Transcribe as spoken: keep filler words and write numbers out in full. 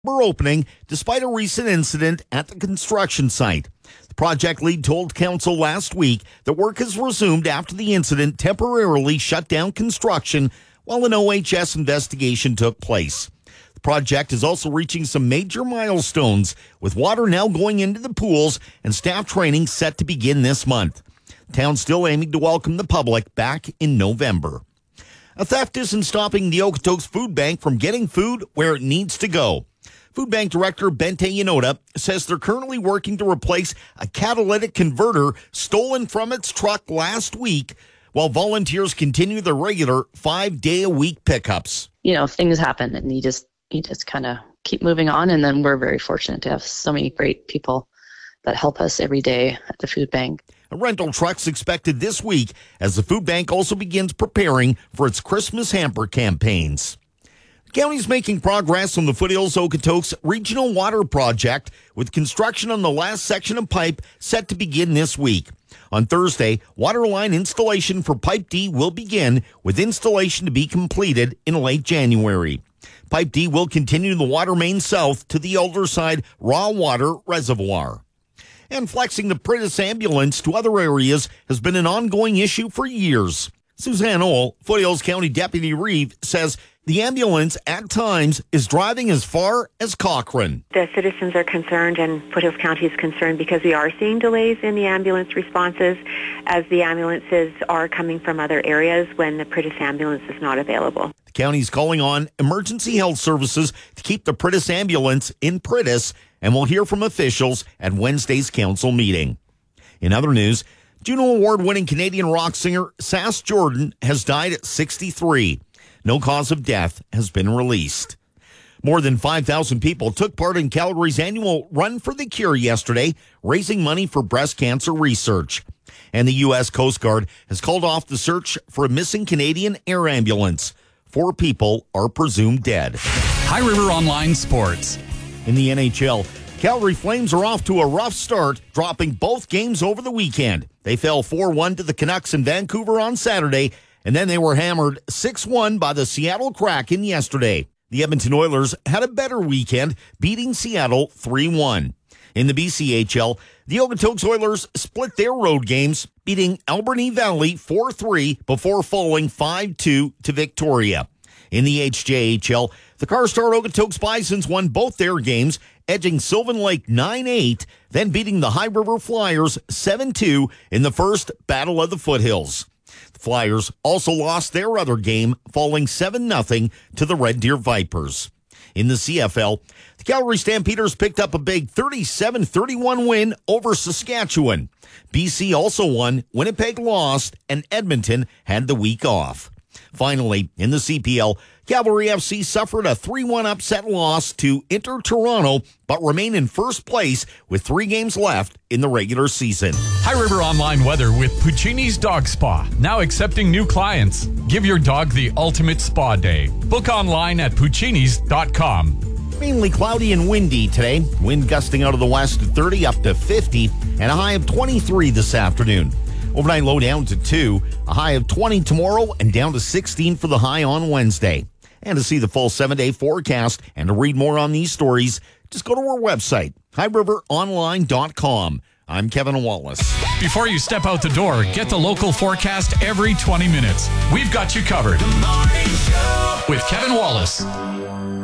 opening despite a recent incident at the construction site. The project lead told council last week that work has resumed after the incident temporarily shut down construction while an O H S investigation took place. The project is also reaching some major milestones, with water now going into the pools and staff training set to begin this month. The town's still aiming to welcome the public back in November. A theft isn't stopping the Okotoks Food Bank from getting food where it needs to go. Food Bank Director Bente Yanoda says they're currently working to replace a catalytic converter stolen from its truck last week while volunteers continue their regular five-day-a-week pickups. You know, things happen and you just you just kind of keep moving on, and then we're very fortunate to have so many great people that help us every day at the food bank. A rental truck's expected this week as the food bank also begins preparing for its Christmas hamper campaigns. The county's making progress on the Foothills Okotoks Regional Water Project, with construction on the last section of pipe set to begin this week. On Thursday, water line installation for Pipe D will begin, with installation to be completed in late January. Pipe D will continue the water main south to the Alderside Raw Water Reservoir. And flexing the Pritis ambulance to other areas has been an ongoing issue for years. Suzanne Ohl, Foothills County Deputy Reeve, says the ambulance at times is driving as far as Cochrane. The citizens are concerned and Foothills County is concerned because we are seeing delays in the ambulance responses as the ambulances are coming from other areas when the Pritis ambulance is not available. The county's calling on emergency health services to keep the Pritis ambulance in Pritis, and we'll hear from officials at Wednesday's council meeting. In other news, Juno Award-winning Canadian rock singer Sass Jordan has died at sixty-three. No cause of death has been released. More than five thousand people took part in Calgary's annual Run for the Cure yesterday, raising money for breast cancer research. And the U S Coast Guard has called off the search for a missing Canadian air ambulance. Four people are presumed dead. High River Online Sports. In the N H L, Calgary Flames are off to a rough start, dropping both games over the weekend. They fell four one to the Canucks in Vancouver on Saturday, and then they were hammered six one by the Seattle Kraken yesterday. The Edmonton Oilers had a better weekend, beating Seattle three one. In the B C H L, the Okotoks Oilers split their road games, beating Alberni Valley four three before falling five two to Victoria. In the H J H L, the Carstar Okotoks Bisons won both their games, edging Sylvan Lake nine eight, then beating the High River Flyers seven two in the first Battle of the Foothills. The Flyers also lost their other game, falling seven nothing to the Red Deer Vipers. In the C F L, the Calgary Stampeders picked up a big thirty-seven thirty-one win over Saskatchewan. B C also won, Winnipeg lost, and Edmonton had the week off. Finally, in the C P L, Cavalry F C suffered a three one upset loss to Inter Toronto, but remain in first place with three games left in the regular season. High River Online weather with Puccini's Dog Spa, now accepting new clients. Give your dog the ultimate spa day. Book online at puccinis dot com. Mainly cloudy and windy today. Wind gusting out of the west at thirty up to fifty, and a high of twenty-three this afternoon. Overnight low down to two, a high of twenty tomorrow, and down to sixteen for the high on Wednesday. And to see the full seven-day forecast and to read more on these stories, just go to our website, high river online dot com. I'm Kevin Wallace. Before you step out the door, get the local forecast every twenty minutes. We've got you covered. The Morning Show with Kevin Wallace.